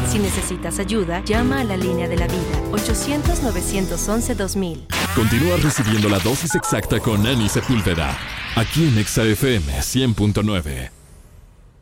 Si necesitas ayuda, llama a la línea de la vida, 800-911-2000. Continúa recibiendo la dosis exacta con Annie Sepúlveda, aquí en Exa FM 100.9.